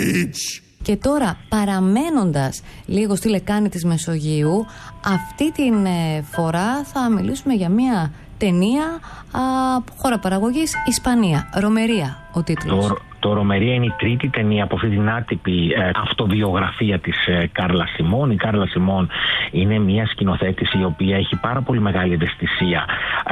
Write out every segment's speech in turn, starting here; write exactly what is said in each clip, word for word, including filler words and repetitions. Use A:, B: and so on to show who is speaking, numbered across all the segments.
A: bitch.
B: Και τώρα, παραμένοντας λίγο στη λεκάνη της Μεσογείου, αυτή την φορά θα μιλήσουμε για μια ταινία από χώρα παραγωγής Ισπανία. Ρομερία ο τίτλος.
C: Το, το Ρομερία είναι η τρίτη ταινία από αυτή την άτυπη ε, αυτοβιογραφία της ε, Κάρλα Σιμών. Η Κάρλα Σιμών είναι μια σκηνοθέτηση η οποία έχει πάρα πολύ μεγάλη ευαισθησία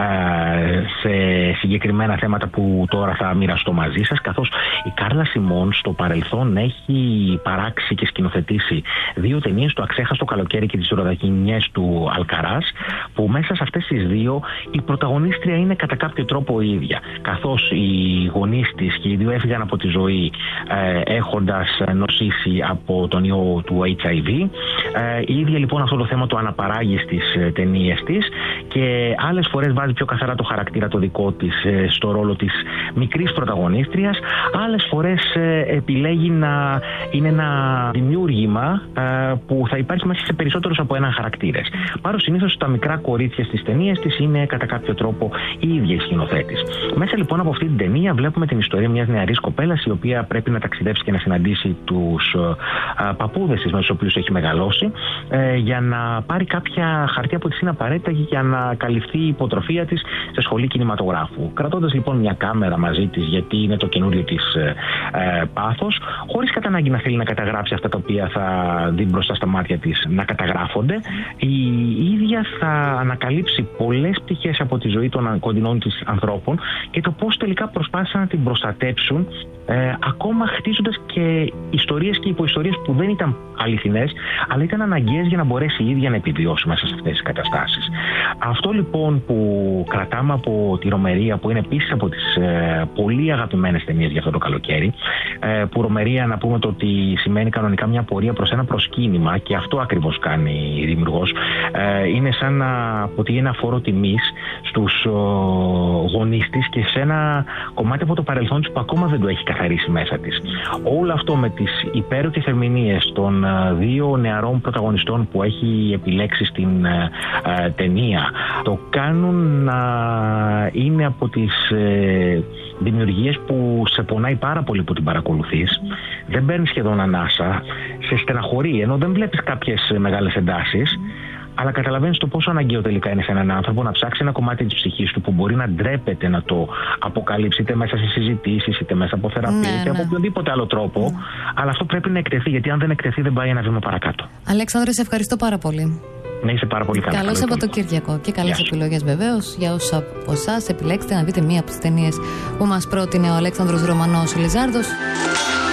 C: ε, σε συγκεκριμένα θέματα που τώρα θα μοιραστώ μαζί σας, καθώς η Κάρλα Σιμών στο παρελθόν έχει παράξει και σκηνοθετήσει δύο ταινίες, το Αξέχαστο καλοκαίρι και τις Ροδακινιές του Αλκαράς, που μέσα σε αυτές τις δύο η πρωταγωνίστρια είναι κατά κάποιο τρόπο η ίδια, καθώς οι γονείς της και οι δύο έφυγαν από τη ζωή ε, έχοντας νοσήσει από τον ιό του έιτς άι βι. Ε, η ίδια λοιπόν αυτό το θέμα το αναπαράγει στις ε, ταινίες της και άλλες φορές βάζει πιο καθαρά το χαρακτήρα το δικό της ε, στο ρόλο της μικρής πρωταγωνίστριας, άλλες φορές ε, επιλέγει να είναι ένα δημιούργημα ε, που θα υπάρχει μέσα σε περισσότερους από έναν χαρακτήρες. Πάρω συνήθως τα μικρά κορίτσια στις ταινίες της είναι κατά κάποιο τρόπο η ίδια η σκηνοθέτης. Μέσα λοιπόν από αυτή την ταινία βλέπουμε την ιστορία μιας νεαρής κοπέλας η οποία πρέπει να ταξιδέψει και να συναντήσει τους ε, παππούδες της με τους οποίους έχει μεγαλώσει ε, για να πάρει κάποια χαρτιά που της είναι απαραίτητα για να καλυφθεί η υποτροφία της σε σχολή κινηματογράφου. Κρατώντας λοιπόν μια κάμερα μαζί της, γιατί είναι το καινούριο της ε, ε, πάθος, χωρίς κατά ανάγκη να θέλει να καταγράψει αυτά τα οποία θα δει μπροστά στα μάτια της να καταγράφονται, η ίδια θα ανακαλύψει πολλές πτυχές από τη ζωή των κοντινών της ανθρώπων και το πώς τελικά προσπάθησαν να την προστατέψουν, ε, ακόμα χτίζοντας και ιστορίες και υποϊστορίες που δεν ήταν αληθινές, αλλά ήταν αναγκαίες για να μπορέσει η ίδια να επιβιώσει μέσα σε αυτές τις καταστάσεις. Αυτό λοιπόν που κρατάμε από τη Ρομερία, που είναι επίσης από τις ε, πολύ αγαπημένες ταινίες για αυτό το καλοκαίρι, ε, που Ρομερία να πούμε το ότι σημαίνει κανονικά μια πορεία προς ένα προσκύνημα, και αυτό ακριβώς κάνει η δημιουργός, ε, είναι σαν να αποτελεί ένα φόρο τιμής στους ο, γονείς της και σε ένα κομμάτι από το παρελθόν της που ακόμα δεν το έχει καθαρίσει μέσα της. Όλο αυτό με τις υπέροχες ερμηνείες των δύο νεαρών πρωταγωνιστών που έχει επιλέξει στην ε, ε, ταινία το κάνουν να είναι από τις ε, δημιουργίες που σε πονάει πάρα πολύ που την παρακολουθείς, δεν παίρνει σχεδόν ανάσα, σε στεναχωρεί ενώ δεν βλέπεις κάποιες μεγάλες εντάσεις, αλλά καταλαβαίνεις το πόσο αναγκαίο τελικά είναι σε έναν άνθρωπο να ψάξει ένα κομμάτι της ψυχής του που μπορεί να ντρέπεται να το αποκαλύψει, είτε μέσα σε συζητήσεις, είτε μέσα από θεραπεία, ναι, είτε ναι. από οποιοδήποτε άλλο τρόπο. Ναι. Αλλά αυτό πρέπει να εκτεθεί, γιατί αν δεν εκτεθεί δεν πάει ένα βήμα παρακάτω.
B: Αλέξανδρε, σε ευχαριστώ πάρα πολύ.
C: Ναι, είσαι πάρα πολύ καλά.
B: Καλό Σαββατοκύριακο και καλές επιλογές βεβαίως για όσους από εσάς επιλέξετε να δείτε μία από τις ταινίες που μας πρότεινε ο Αλέξανδρος Ρωμανός Λιζάρδος.